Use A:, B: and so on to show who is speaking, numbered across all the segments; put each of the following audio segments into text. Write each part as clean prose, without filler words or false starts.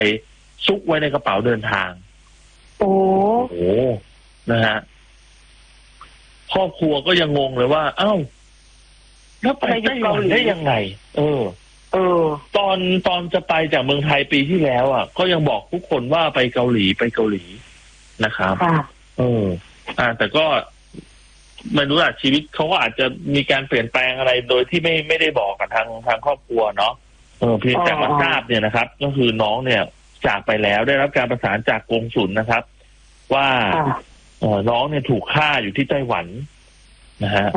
A: ซุกไว้ในกระเป๋าเดินทางโอ้โหนะฮะครอบครัวก็ยังงงเลยว่าเอ้าแล้วไปไต้หวันได้ยังไงตอนจะไปจากเมืองไทยปีที่แล้วก็ยังบอกทุกคนว่าไปเกาหลีนะครับแต่ก็ไม่รู้ชีวิตเขาก็อาจจะมีการเปลี่ยนแปลงอะไรโดยที่ไม่ได้บอกกับทางครอบครัวเนาะเพียงแต่มาทราบเนี่ยนะครับก็คือน้องเนี่ยจากไปแล้วได้รับการประสานจากกงสุลนะครับว่าน้องเนี่ยถูกฆ่าอยู่ที่ไต้หวันนะฮะ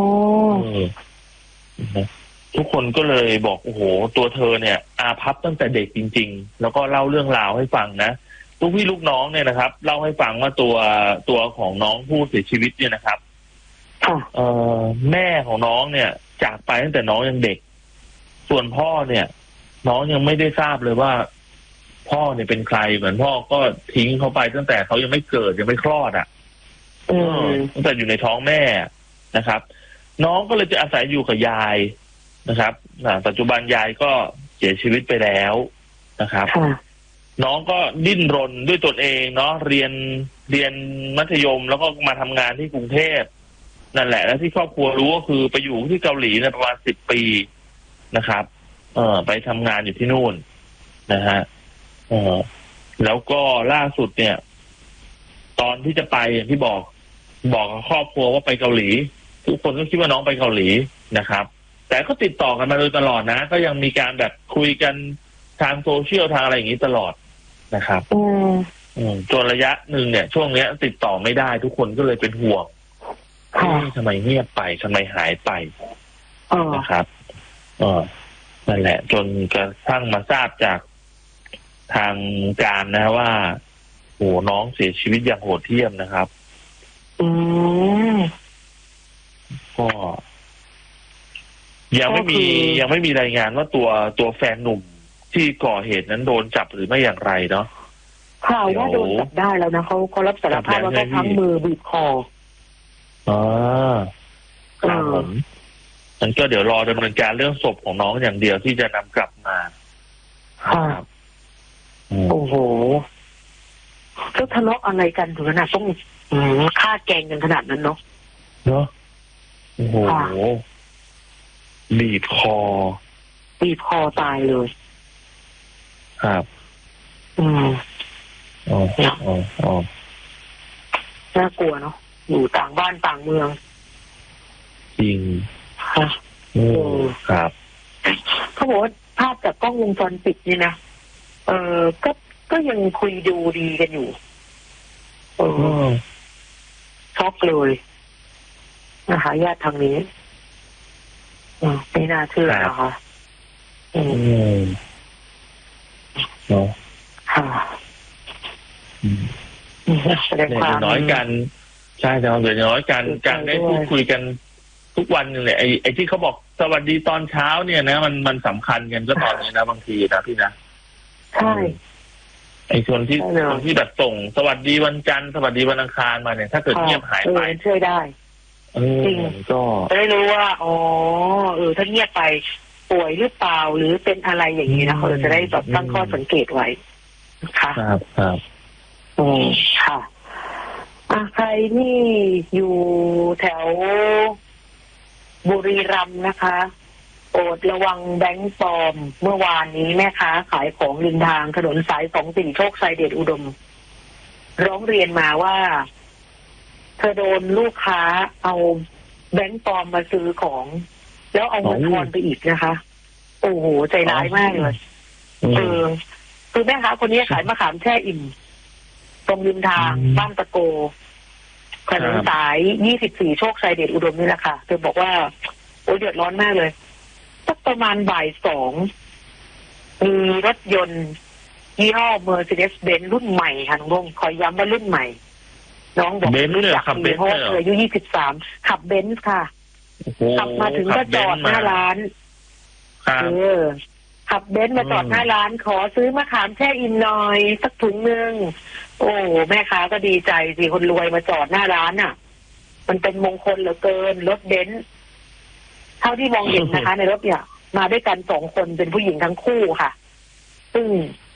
A: ทุกคนก็เลยบอกโอ้โหตัวเธอเนี่ยอาภัพตั้งแต่เด็กจริงๆแล้วก็เล่าเรื่องราวให้ฟังนะลูกพี่ลูกน้องเนี่ยนะครับเล่าให้ฟังว่าตัวของน้องผู้เสียชีวิตเนี่ยนะครับแม่ของน้องเนี่ยจากไปตั้งแต่น้องยังเด็กส่วนพ่อเนี่ยน้องยังไม่ได้ทราบเลยว่าพ่อเนี่ยเป็นใครเหมือนพ่อก็ทิ้งเขาไปตั้งแต่เขายังไม่เกิดยังไม่คลอดตั้งแต่อยู่ในท้องแม่นะครับน้องก็เลยจะอาศัยอยู่กับยายนะครับปัจจุบันยายก็เสียชีวิตไปแล้วนะครับน้องก็ดิ้นรนด้วยตนเองเนาะเรียนมัธยมแล้วก็มาทำงานที่กรุงเทพนั่นแหละแล้วที่ครอบครัวรู้ก็คือไปอยู่ที่เกาหลีเนี่ยประมาณ10 ปีนะครับไปทำงานอยู่ที่นู่นนะฮะแล้วก็ล่าสุดเนี่ยตอนที่จะไปอย่างที่บอกกับครอบครัวว่าไปเกาหลีทุกคนก็คิดว่าน้องไปเกาหลีนะครับแต่ก็ติดต่อกันมาโดยตลอดนะก็ยังมีการแบบคุยกันทางโซเชียลทางอะไรอย่างนี้ตลอดนะครับจนระยะหนึ่งเนี่ยช่วงเนี้ยติดต่อไม่ได้ทุกคนก็เลยเป็นห่วงทำไมเงียบไปทำไมหายไปนะครับนั่นแหละจนกระทั่งมาทราบจากทางการนะว่าโอ้น้องเสียชีวิตอย่างโหดเหี้ยมนะครับก็ยังไม่มีรายงานว่าตัวแฟนหนุ่มที่ก่อเหตุนั้นโดนจับหรือไม่อย่างไรเนาะ
B: ข่าวว่าโดนจับได้แล้วนะเขารับสารภาพว่าเขาพังมือบีบคอ
A: ครับผมงั้นก็เดี๋ยวรอดำเนินการเรื่องศพของน้องอย่างเดียวที่จะนำกลับมา
B: ครับโอ้โหแล้วทะเลาะอะไรกันถึงขนาดต้องฆ่าแกงกันขนาดนั้นเนาะ
A: โอ้โหบีบคอ
B: ตายเลย
A: ครับ
B: น่ากลัวเนาะอยู่ต่างบ้านต่างเมือง
A: จริงครับ
B: เขาบอกว่าภาพจากกล้องวงจรปิดนี่นะก็ยังคุยดูดีกันอยู่ช็อกเลยนะคะญาติทางนี้ไม่น่าเชื่อนะคะ
A: เนาะ
B: ค่ะ
A: อย่างน้อยกันใช่แต่อย่างน้อยการได้พูดคุยกันทุกวันนึงเลยไอ้ที่เขาบอกสวัสดีตอนเช้าเนี่ยนะมันสำคัญกันก็ตอนนี้นะบางทีนะพี่นะ
B: ใช่
A: ไอ้คนที่แบบส่งสวัสดีวันจันทร์สวัสดีวันอังคารมาเนี่ยถ้าเกิดเงียบหายไป
B: ช่วยได้
A: จริงก็
B: ได้รู้ว่าถ้าเงียบไปป่วยหรือเปล่าหรือเป็นอะไรอย่างนี้นะเขาจะได้แบบตั้งข้อสังเกตไว้ค่ะ
A: ครับ
B: ค่ะใครที่อยู่แถวบุรีรัมย์นะคะโปรดระวังแบงค์ปลอมเมื่อวานนี้แม่ค้าขายของริมทางถนนสาย24โชคชัยเดชอุดมร้องเรียนมาว่าเธอโดนลูกค้าเอาแบงค์ปลอมมาซื้อของแล้วเอาเงินทอนไปอีกนะคะโอ้โหใจร้ายมากเลยคือแม่ค้าคนนี้ขายมะขามแช่อิ่มตรงริมทางบ้านตะโกถนนสาย24โชคชัยเดชอุดมนี่แหละค่ะเธอบอกว่าโอ้ยเดือดร้อนมากเลยสักประมาณบ่าย2มีรถยนต์ยี่ห้อ Mercedes-Benz รุ่นใหม่ค่ะน้องคอยย้ำว่ารุ่นใหม่น้องบอก
A: รู้จัก
B: มีเพราะเธออายุ23ขับเบนซ์ค่ะขับมาถึงก็จอดหน้าร้านขับเบนซ์มาจอดหน้าร้านขอซื้อมะขามแช่อิ่มหน่อยสักถุงนึงโอ้แม่ค้าก็ดีใจสิคนรวยมาจอดหน้าร้านอ่ะมันเป็นมงคลเหลือเกินรถเบนซ์เท่าที่มองเห็นนะคะในรถเนี่ยมาด้วยกัน2 คนเป็นผู้หญิงทั้งคู่ค่ะซึ่ง